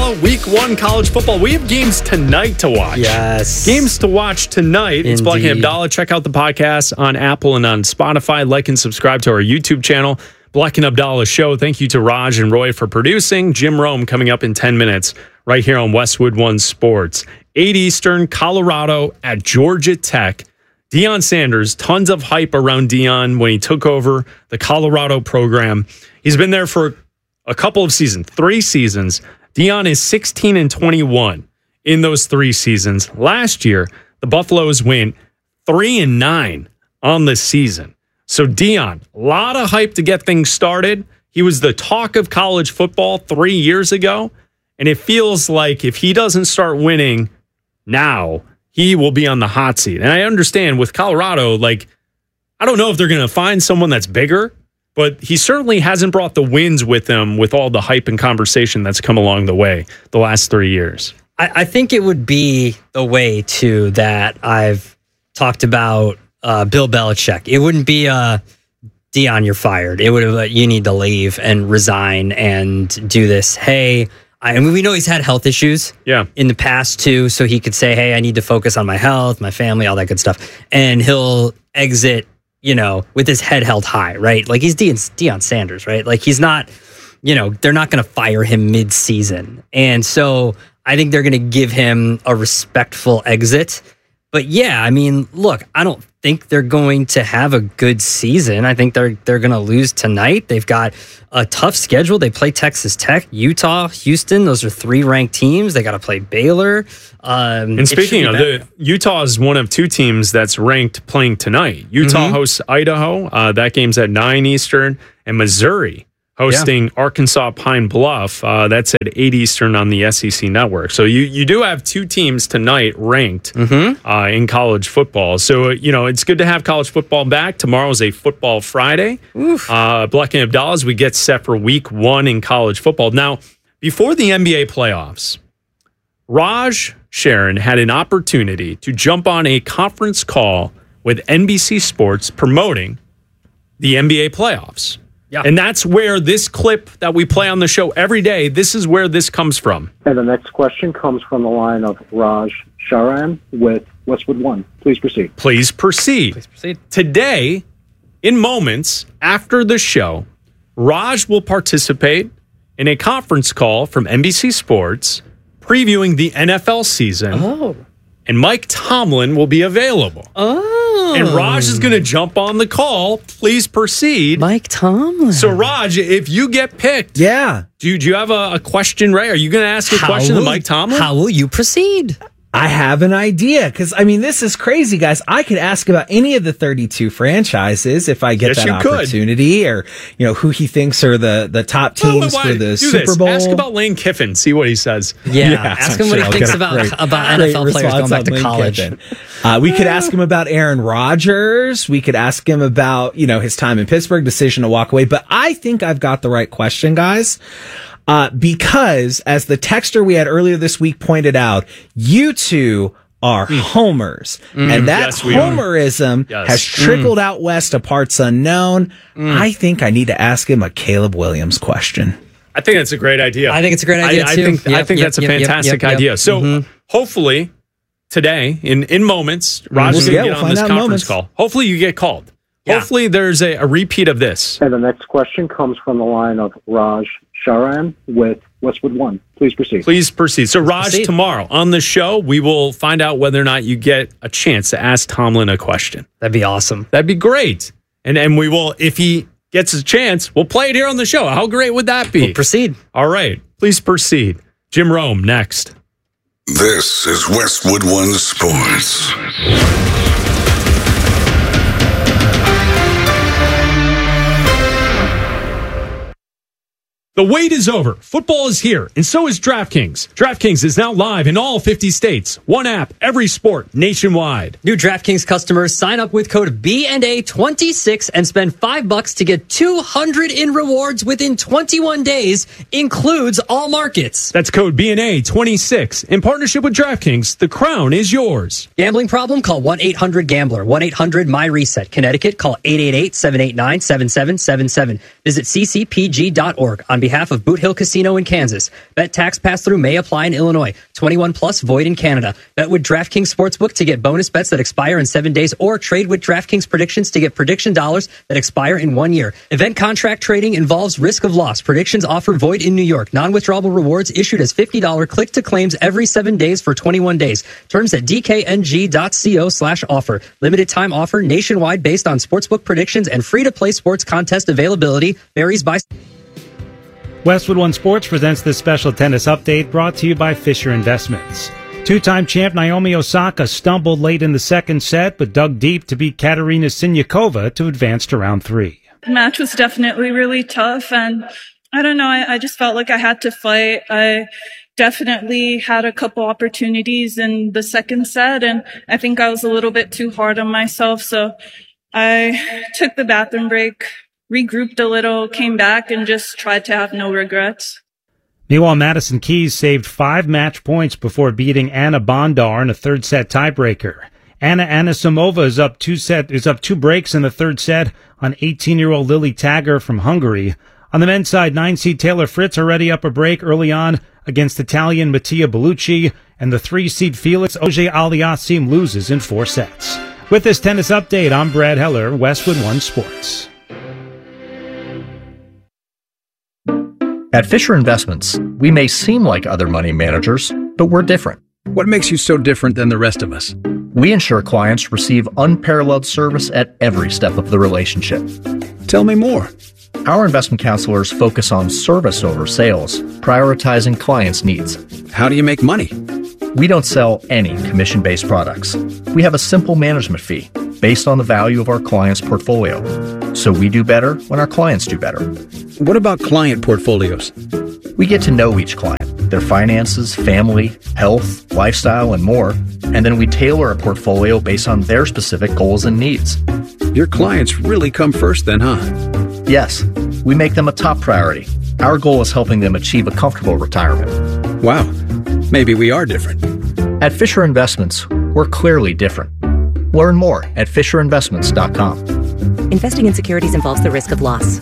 Week 1 college football. We have games tonight to watch. Yes. Games to watch tonight. It's Black and Abdallah. Check out the podcast on Apple and on Spotify. Like and subscribe to our YouTube channel, Black and Abdallah Show. Thank you to Raj and Roy for producing. Jim Rome coming up in 10 minutes right here on Westwood One Sports. 8 Eastern, Colorado at Georgia Tech. Deion Sanders, tons of hype around Deion when he took over the Colorado program. He's been there for a couple of seasons, 3 seasons. Deion is 16-21 in those 3 seasons. Last year, the Buffaloes went 3-9 on the season. So Deion, a lot of hype to get things started. He was the talk of college football 3 years ago, and it feels like if he doesn't start winning now, he will be on the hot seat. And I understand with Colorado, I don't know if they're going to find someone that's bigger, but he certainly hasn't brought the wins with him with all the hype and conversation that's come along the way the last 3 years. I think it would be the way, too, that I've talked about Bill Belichick. It wouldn't be Deion, you're fired. It would have you need to leave and resign and do this. Hey, we know he's had health issues in the past, too, so he could say, hey, I need to focus on my health, my family, all that good stuff. And he'll exit, with his head held high, right? Like, he's Deion Sanders, right? Like, he's not, they're not going to fire him mid-season. And so I think they're going to give him a respectful exit. But, yeah, I mean, look, I don't think they're going to have a good season. I think they're going to lose tonight. They've got a tough schedule. They play Texas Tech, Utah, Houston. Those are 3 ranked teams. They got to play Baylor. And speaking of, Utah is one of 2 teams that's ranked playing tonight. Utah hosts Idaho. That game's at 9 Eastern. And Missouri hosting Arkansas Pine Bluff. That's at 8 Eastern on the SEC Network. So you do have 2 teams tonight ranked in college football. So, it's good to have college football back. Tomorrow is a football Friday. Black and Abdallah, as we get set for week 1 in college football. Now, before the NBA playoffs, Raj Sharon had an opportunity to jump on a conference call with NBC Sports promoting the NBA playoffs. Yeah. And that's where this clip that we play on the show every day, this is where this comes from. And the next question comes from the line of Raj Sharan with Westwood One. Please proceed. Please proceed. Please proceed. Today, in moments after the show, Raj will participate in a conference call from NBC Sports previewing the NFL season. Oh. And Mike Tomlin will be available. Oh. And Raj is going to jump on the call. Please proceed. Mike Tomlin. So, Raj, if you get picked, do you have a question, Ray? Are you going to ask a question to Mike Tomlin? How will you proceed? I have an idea, because, this is crazy, guys. I could ask about any of the 32 franchises if I get that opportunity, or, who he thinks are the top teams for the Super Bowl. Ask about Lane Kiffin, see what he says. Yeah, ask him what he thinks about NFL players going back to college. We could ask him about Aaron Rodgers. We could ask him about, his time in Pittsburgh, decision to walk away. But I think I've got the right question, guys. Because, as the texter we had earlier this week pointed out, you two are homers. And that homerism has trickled out west to parts unknown. I think I need to ask him a Caleb Williams question. I think that's a great idea. I think it's a great idea, too. I think that's a fantastic idea. So, hopefully, today, in moments, Raj will get on this conference call. Hopefully, you get called. Yeah. Hopefully, there's a repeat of this. And the next question comes from the line of Raj Sharan with Westwood One. Please proceed. Please proceed. So, Raj, tomorrow on the show, we will find out whether or not you get a chance to ask Tomlin a question. That'd be awesome. That'd be great. And we will, if he gets a chance, we'll play it here on the show. How great would that be? We'll proceed. All right. Please proceed. Jim Rome, next. This is Westwood One Sports. The wait is over. Football is here, and so is DraftKings. DraftKings is now live in all 50 states. One app, every sport, nationwide. New DraftKings customers sign up with code BNA26 and spend $5 to get $200 in rewards within 21 days. Includes all markets. That's code BNA26. In partnership with DraftKings, the crown is yours. Gambling problem? Call 1-800-GAMBLER. 1-800-MY-RESET. Connecticut, call 888-789-7777. Visit ccpg.org. On behalf behalf of Boot Hill Casino in Kansas. Bet tax pass-through may apply in Illinois. 21 plus void in Canada. Bet with DraftKings Sportsbook to get bonus bets that expire in 7 days, or trade with DraftKings Predictions to get prediction dollars that expire in 1 year. Event contract trading involves risk of loss. Predictions offer void in New York. Non-withdrawable rewards issued as $50 click-to-claims every 7 days for 21 days. Terms at dkng.co/offer. Limited time offer nationwide based on sportsbook predictions and free-to-play sports contest availability varies by... Westwood One Sports presents this special tennis update brought to you by Fisher Investments. Two-time champ Naomi Osaka stumbled late in the second set, but dug deep to beat Katerina Siniakova to advance to round 3. The match was definitely really tough, and I don't know, I just felt like I had to fight. I definitely had a couple opportunities in the second set, and I think I was a little bit too hard on myself, so I took the bathroom break, regrouped a little, came back, and just tried to have no regrets. Meanwhile, Madison Keys saved 5 match points before beating Anna Bondar in a third-set tiebreaker. Anna Anisimova is up 2 breaks in the third set on 18-year-old Lily Tagger from Hungary. On the men's side, 9-seed Taylor Fritz already up a break early on against Italian Mattia Bellucci, and the 3-seed Felix Auger-Aliassime loses in 4 sets. With this tennis update, I'm Brad Heller, Westwood One Sports. At Fisher Investments, we may seem like other money managers, but we're different. What makes you so different than the rest of us? We ensure clients receive unparalleled service at every step of the relationship. Tell me more. Our investment counselors focus on service over sales, prioritizing clients' needs. How do you make money? We don't sell any commission-based products. We have a simple management fee based on the value of our clients' portfolio. So we do better when our clients do better. What about client portfolios? We get to know each client, their finances, family, health, lifestyle, and more, and then we tailor a portfolio based on their specific goals and needs. Your clients really come first then, huh? Yes, we make them a top priority. Our goal is helping them achieve a comfortable retirement. Wow, maybe we are different. At Fisher Investments, we're clearly different. Learn more at FisherInvestments.com. Investing in securities involves the risk of loss.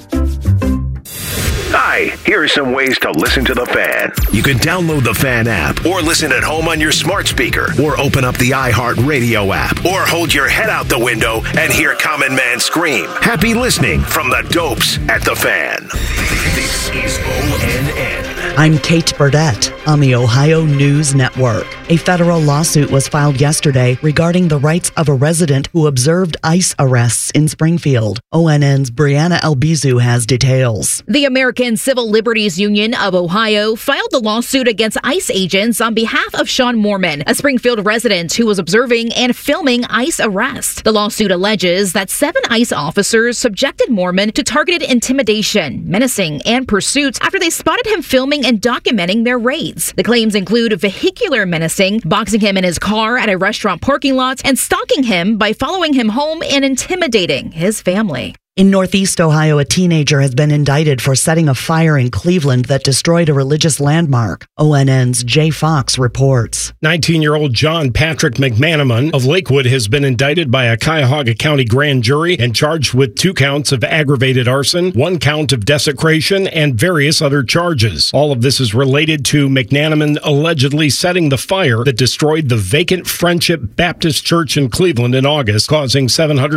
Hi, here are some ways to listen to The Fan. You can download the Fan app, or listen at home on your smart speaker, or open up the iHeartRadio app, or hold your head out the window and hear Common Man scream. Happy listening from the Dopes at The Fan. This is ONN. I'm Kate Burdett on the Ohio News Network. A federal lawsuit was filed yesterday regarding the rights of a resident who observed ICE arrests in Springfield. ONN's Brianna Albizu has details. The American Civil Liberties Union of Ohio filed the lawsuit against ICE agents on behalf of Sean Moorman, a Springfield resident who was observing and filming ICE arrests. The lawsuit alleges that 7 ICE officers subjected Moorman to targeted intimidation, menacing, and pursuits after they spotted him filming and documenting their raids. The claims include vehicular menacing, boxing him in his car at a restaurant parking lot, and stalking him by following him home and intimidating his family. In Northeast Ohio, a teenager has been indicted for setting a fire in Cleveland that destroyed a religious landmark. ONN's Jay Fox reports. 19-year-old John Patrick McManaman of Lakewood has been indicted by a Cuyahoga County grand jury and charged with 2 counts of aggravated arson, 1 count of desecration, and various other charges. All of this is related to McManaman allegedly setting the fire that destroyed the vacant Friendship Baptist Church in Cleveland in August, causing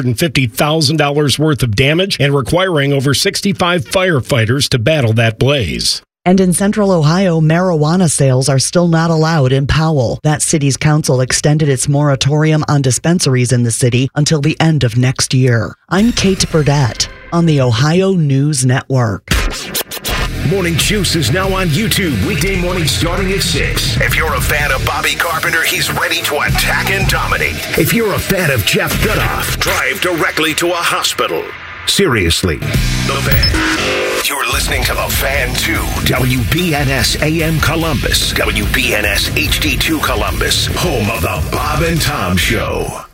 $750,000 worth of damage and requiring over 65 firefighters to battle that blaze. And in Central Ohio, marijuana sales are still not allowed in Powell. That city's council extended its moratorium on dispensaries in the city until the end of next year. I'm Kate Burdett on the Ohio News Network. Morning Juice is now on YouTube weekday mornings starting at 6. If you're a fan of Bobby Carpenter, he's ready to attack and dominate. If you're a fan of Jeff Goodoff, drive directly to a hospital. Seriously, The Fan. You're listening to The Fan 2, WBNS AM Columbus, WBNS HD2 Columbus, home of The Bob and Tom Show.